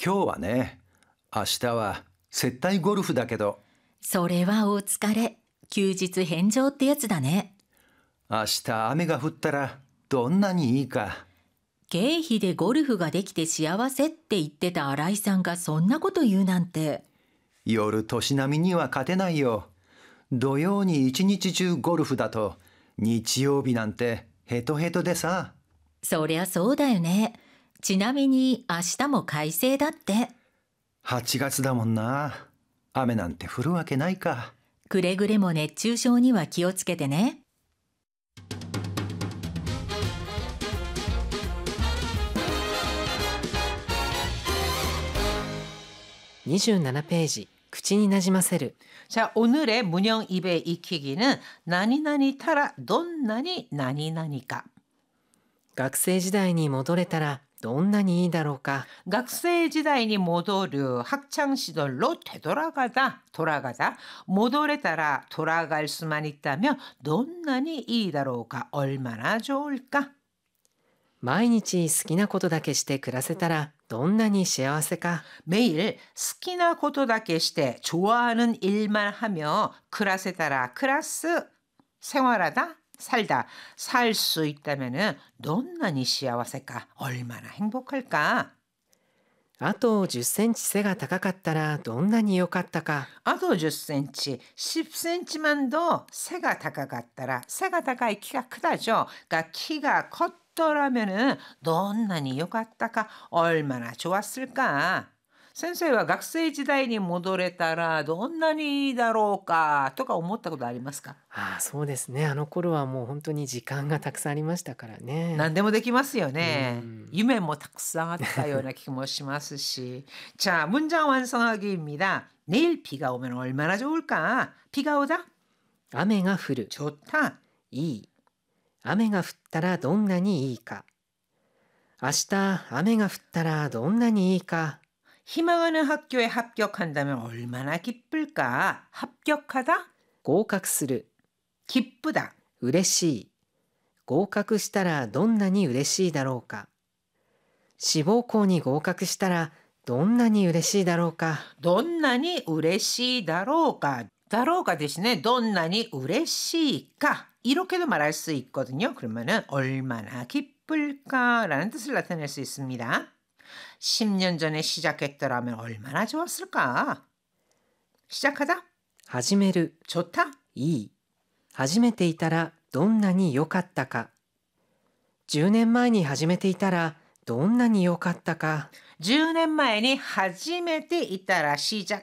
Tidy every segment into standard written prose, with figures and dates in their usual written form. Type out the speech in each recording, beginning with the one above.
今日はね、明日は接待ゴルフだけど、 それはお疲れ。休日返上ってやつだね。 明日雨が降ったらどんなにいいか。 経費でゴルフができて幸せって言ってた新井さんがそんなこと言うなんて。 夜年並みには勝てないよ。土曜に一日中ゴルフだと、日曜日なんてヘトヘトでさ。 そりゃそうだよね。ちなみに明日も快晴だって。 8月だもんな。雨なんて降るわけないか。 くれぐれも熱中症には気をつけてね。 27ページ、口になじませる。 자, 오늘의 문형 입에 익히기는 나니나니 타라 돈나니 나니나니까. 学生時代に戻れたらどんなにいいだろうか。 학생時代に 모도르 학창시절로 되돌아가다 돌아가다 모도레 따라 돌아갈 수만 있다면 돈나니 이다로우가 얼마나 좋을까. 毎日好きなことだけして暮らせたらどんなに幸せか。 매일 스키나 고토다케 시대 좋아하는 일만 하며 크라세 따라 크라스 생활하다 살다 살 수 있다면은 돈나니 시아와세까 얼마나 행복할까. あと10センチ背が高かったらどんなに良かったか。 아도 10cm, 10cm만 더 새가 다가갔더라. 새가 다가이 키가 크다죠. 그러니까 키가 컸더라면은 돈나니 요갔다가 얼마나 좋았을까. 先生は学生時代に戻れたらどんなにいいだろうかとか思ったことありますか？ ああ、そうですね。あの頃はもう本当に時間がたくさんありましたからね。 何でもできますよね。 うん。 夢もたくさんあったような気もしますし。자, 문장 완성하기입니다. 내일 비가 오면 얼마나 좋을까? 비가 오다? 雨が降る。 좋다. いい。雨が降ったらどんなにいいか。明日雨が降ったらどんなにいいか。 희망하는 학교에 합격한다면 얼마나 기쁠까? 합격하다? 合格する。 기쁘다. 嬉しい。合格したらどんなに嬉しいだろうか。志望校に合格したらどんなに嬉しいだろうか。 돈나니 우레시다로우까. 다로우가 대신에 돈나니 우레시까. 이렇게도 말할 수 있거든요. 그러면은 얼마나 기쁠까라는 뜻을 나타낼 수 있습니다. 10년 전에 시작했더라면 얼마나 좋았을까? 시작하다? 始める。 좋다? いい。始めていたらどんなに良かったか。10年前に始めていたらどんなに良かったか。 10년前に 하지메테 이따라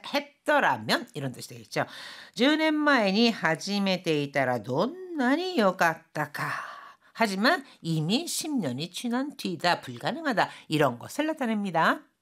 시작했더라면 이런 뜻이 되겠죠. 10년前に 하지메테 이따라 돈나니 요갔다까. 하지만 이미 10년이 지난 뒤다 불가능하다 이런 것을 나타냅니다.